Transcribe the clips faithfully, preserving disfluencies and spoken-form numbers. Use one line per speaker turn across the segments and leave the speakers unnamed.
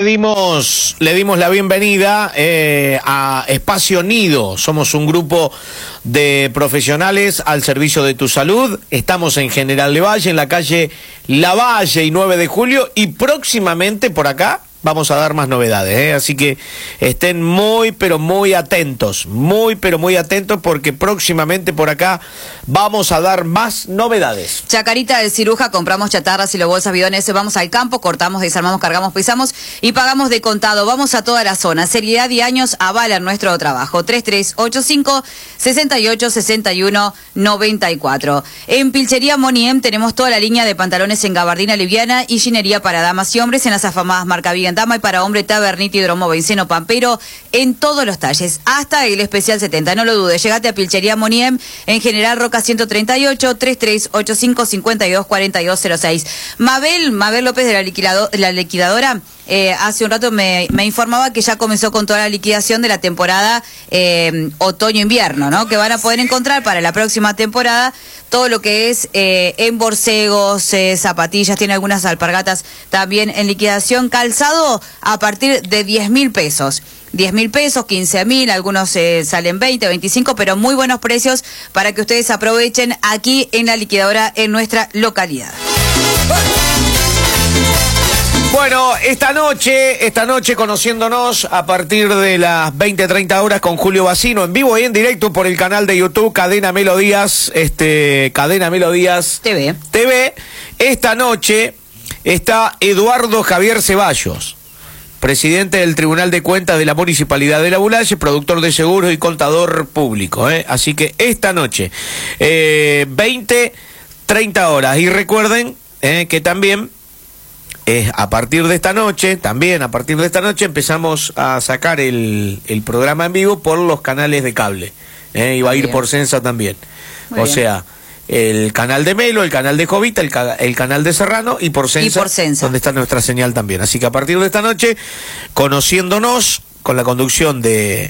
dimos, le dimos la bienvenida eh, a Espacio Nido. Somos un grupo de profesionales al servicio de tu salud. Estamos en General Lavalle, en la calle Lavalle y nueve de julio, y próximamente por acá vamos a dar más novedades, ¿eh? Así que estén muy, pero muy atentos, muy, pero muy atentos, porque próximamente por acá vamos a dar más novedades.
Chacarita del Ciruja, compramos chatarras y los bolsas bidones, vamos al campo, cortamos, desarmamos, cargamos, pisamos y pagamos de contado. Vamos a toda la zona. Seriedad y años avalan nuestro trabajo. tres tres ocho cinco, seis ocho, seis uno, nueve cuatro. En Pilchería Moniem tenemos toda la línea de pantalones en gabardina liviana y ginería para damas y hombres en las afamadas marca Vigan Dama y para hombre Taberniti, Hidromo, Benceno, Pampero, en todos los talles, hasta el especial setenta. No lo dudes, llegate a Pilchería Moniem en General Roca ciento treinta y ocho, tres tres ocho cinco, cinco dos cuatro dos cero seis. Mabel, Mabel López de la, liquidado, la liquidadora, eh, hace un rato me, me informaba que ya comenzó con toda la liquidación de la temporada eh, otoño-invierno, ¿no? Que van a poder encontrar para la próxima temporada todo lo que es eh, en borcegos, eh, zapatillas, tiene algunas alpargatas también en liquidación, calzado a partir de diez mil pesos. diez mil pesos, quince mil, algunos eh, salen veinte, veinticinco, pero muy buenos precios para que ustedes aprovechen aquí en la liquidadora en nuestra localidad.
Bueno, esta noche, esta noche conociéndonos a partir de las veinte, treinta horas con Julio Bacino, en vivo y en directo por el canal de YouTube Cadena Melodías, este, Cadena Melodías
T V.
T V. Esta noche está Eduardo Javier Ceballos, presidente del Tribunal de Cuentas de la Municipalidad de La Bulaye, productor de seguros y contador público, ¿eh? Así que esta noche, eh, veinte, treinta horas. Y recuerden eh, que también es a partir de esta noche, también a partir de esta noche empezamos a sacar el, el programa en vivo por los canales de cable, ¿eh? Y va a ir por Sensa también. Muy o bien. sea, el canal de Melo, el canal de Jovita, el, ca el canal de Serrano y por Sensa,
y por Sensa,
donde está nuestra señal también. Así que a partir de esta noche, conociéndonos con la conducción de,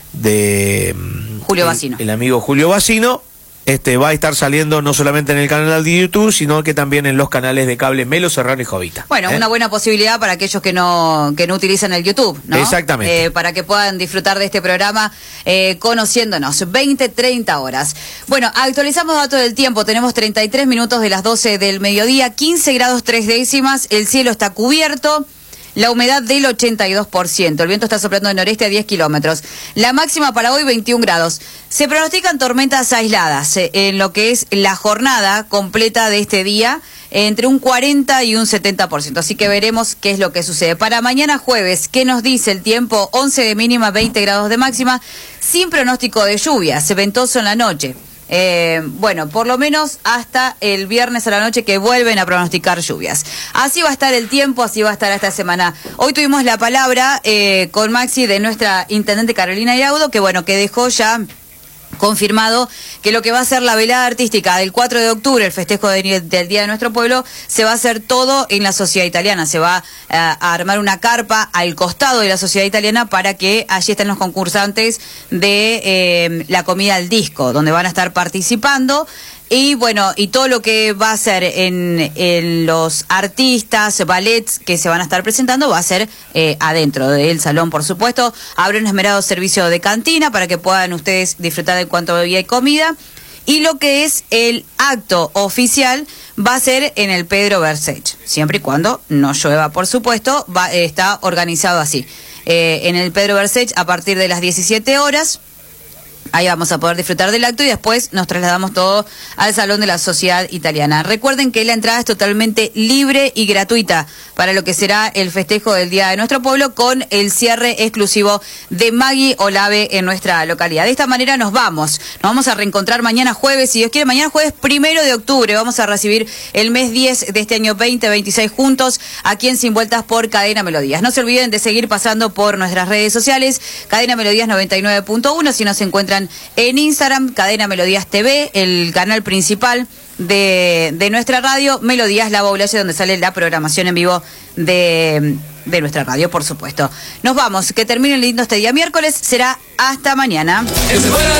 de
Julio Bacino,
el, el amigo Julio Bacino, este va a estar saliendo no solamente en el canal de YouTube, sino que también en los canales de cable Melo, Serrano y Jovita.
Bueno, ¿eh? Una buena posibilidad para aquellos que no que no utilizan el YouTube, ¿no?
Exactamente.
Eh, para que puedan disfrutar de este programa eh, conociéndonos. veinte, treinta horas. Bueno, actualizamos datos del tiempo. Tenemos treinta y tres minutos de las doce del mediodía, quince grados tres décimas, el cielo está cubierto. La humedad del ochenta y dos por ciento. El viento está soplando de noreste a diez kilómetros. La máxima para hoy, veintiún grados. Se pronostican tormentas aisladas eh, en lo que es la jornada completa de este día, eh, entre un cuarenta y un setenta por ciento. Así que veremos qué es lo que sucede. Para mañana jueves, ¿qué nos dice el tiempo? once de mínima, veinte grados de máxima, sin pronóstico de lluvia. Se ventoso en la noche. Eh, bueno, por lo menos hasta el viernes a la noche, que vuelven a pronosticar lluvias. Así va a estar el tiempo, así va a estar esta semana. Hoy tuvimos la palabra eh, con Maxi de nuestra intendente Carolina Iraudo, que bueno, que dejó ya confirmado que lo que va a ser la velada artística del cuatro de octubre, el festejo de, del Día de Nuestro Pueblo, se va a hacer todo en la Sociedad Italiana. Se va uh, a armar una carpa al costado de la Sociedad Italiana para que allí estén los concursantes de eh, la comida al disco, donde van a estar participando. Y bueno, y todo lo que va a ser en, en los artistas, ballets que se van a estar presentando va a ser eh, adentro del salón, por supuesto. Habrá un esmerado servicio de cantina para que puedan ustedes disfrutar de cuanto bebida y comida. Y lo que es el acto oficial va a ser en el Pedro Versech, siempre y cuando no llueva, por supuesto. Va, eh, está organizado así. Eh, en el Pedro Versech a partir de las diecisiete horas. Ahí vamos a poder disfrutar del acto y después nos trasladamos todo al Salón de la Sociedad Italiana. Recuerden que la entrada es totalmente libre y gratuita para lo que será el festejo del Día de Nuestro Pueblo, con el cierre exclusivo de Maggie Olave en nuestra localidad. De esta manera nos vamos. Nos vamos a reencontrar mañana jueves, si Dios quiere, mañana jueves primero de octubre. Vamos a recibir el mes diez de este año veinte veintiséis juntos aquí en Sin Vueltas por Cadena Melodías. No se olviden de seguir pasando por nuestras redes sociales, Cadena Melodías noventa y nueve punto uno, si nos encuentran en Instagram, Cadena Melodías T V, el canal principal de, de nuestra radio, Melodías La Bulaye, donde sale la programación en vivo de, de nuestra radio, por supuesto. Nos vamos, que termine lindo este día miércoles, será hasta mañana.